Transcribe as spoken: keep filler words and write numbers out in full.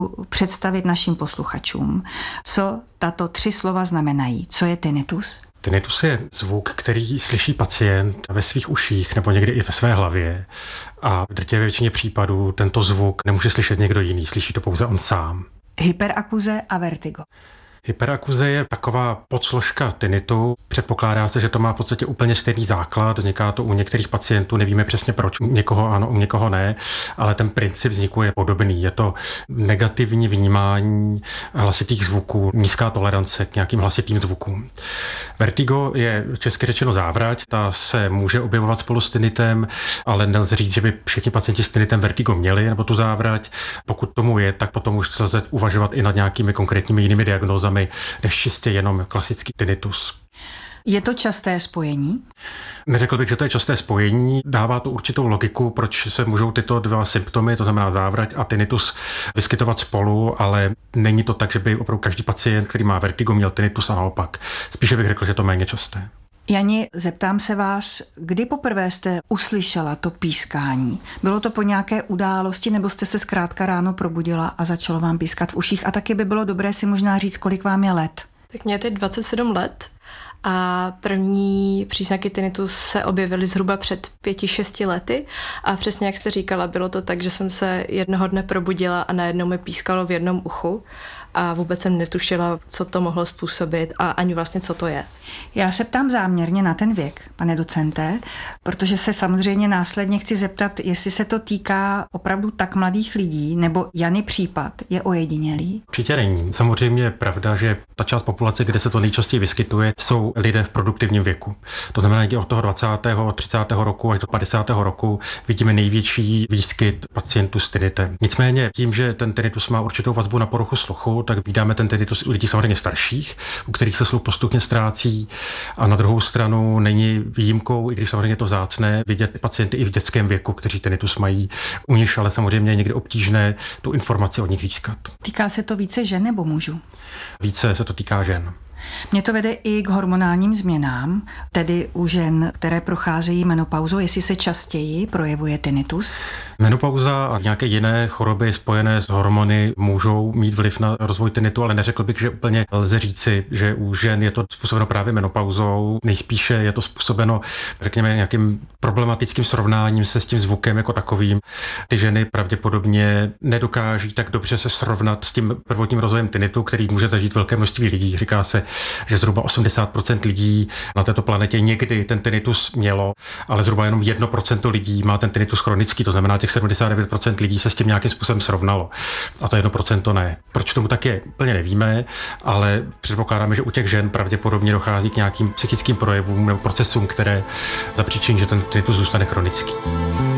představit našim posluchačům, co tato tři slova znamenají. Co je tinnitus? Tinnitus je zvuk, který slyší pacient ve svých uších nebo někdy i ve své hlavě a v drtivé většině případů tento zvuk nemůže slyšet někdo jiný, slyší to pouze on sám. Hyperakuze a vertigo. Hyperakuze je taková podsložka tinnitu. Předpokládá se, že to má v podstatě úplně stejný základ. Vzniká to u některých pacientů, nevíme přesně proč, u někoho ano, u někoho ne, ale ten princip vzniku je podobný. Je to negativní vnímání hlasitých zvuků, nízká tolerance k nějakým hlasitým zvukům. Vertigo je česky řečeno závrať, ta se může objevovat spolu s tinnitem, ale nelze říct, že by všichni pacienti s tinnitem vertigo měli nebo tu závrať. Pokud tomu je, tak potom už se lze uvažovat i nad nějakými konkrétními jinými diagnózami, než čistě jenom klasický tinnitus. Je to časté spojení? Neřekl bych, že to je časté spojení. Dává to určitou logiku, proč se můžou tyto dva symptomy, to znamená závrať a tinnitus, vyskytovat spolu, ale není to tak, že by opravdu každý pacient, který má vertigo, měl tinnitus a naopak. Spíše bych řekl, že to méně časté. Jani, zeptám se vás, kdy poprvé jste uslyšela to pískání? Bylo to po nějaké události, nebo jste se zkrátka ráno probudila a začalo vám pískat v uších? A taky by bylo dobré si možná říct, kolik vám je let. Tak mě je teď dvacet sedm let a první příznaky tinnitu se objevily zhruba před pěti, šesti lety a přesně jak jste říkala, bylo to tak, že jsem se jednoho dne probudila a najednou mi pískalo v jednom uchu a vůbec jsem netušila, co to mohlo způsobit a ani vlastně, co to je. Já se ptám záměrně na ten věk, pane docente, protože se samozřejmě následně chci zeptat, jestli se to týká opravdu tak mladých lidí, nebo Jany případ je ojedinělý? Určitě není. Samozřejmě je pravda, že ta část populace, kde se to nejčastěji vyskytuje, jsou lidé v produktivním věku. To znamená, že od toho dvacátého, třicátého roku až do padesátého roku vidíme největší výskyt pacientů s tinnitem. Nicméně tím, že ten tinnitus má určitou vazbu na poruchu sluchu, tak vídáme ten tinnitus u lidí samozřejmě starších, u kterých se sluch postupně ztrácí, a na druhou stranu není výjimkou, i když samozřejmě je to vzácné, vidět pacienty i v dětském věku, kteří tinnitus mají, u nich ale samozřejmě je někdy obtížné tu informaci od nich získat. Týká se to více žen nebo mužů? Více se to týká žen. Mě to vede i k hormonálním změnám, tedy u žen, které procházejí menopauzou, jestli se častěji projevuje tinnitus. Menopauza a nějaké jiné choroby spojené s hormony můžou mít vliv na rozvoj tinnitu, ale neřekl bych, že úplně lze říci, že u žen je to způsobeno právě menopauzou. Nejspíše je to způsobeno, řekněme, nějakým problematickým srovnáním se s tím zvukem jako takovým. Ty ženy pravděpodobně nedokáží tak dobře se srovnat s tím prvotním rozvojem tinnitu, který může zažít velké množství lidí. Říká se, že zhruba osmdesát procent lidí na této planetě někdy ten tinnitus mělo, ale zhruba jenom jedno procento lidí má ten tinnitus chronický, to znamená těch sedmdesát devět procent lidí se s tím nějakým způsobem srovnalo. A to jedno procento ne. Proč tomu tak je, úplně nevíme, ale předpokládáme, že u těch žen pravděpodobně dochází k nějakým psychickým projevům nebo procesům, které zapříčiní, že ten tinnitus zůstane chronický.